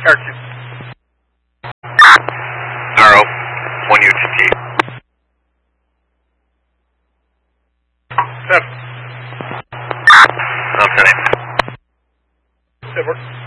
R2. Zero, 1 UGT. 7. I'm 10. That works.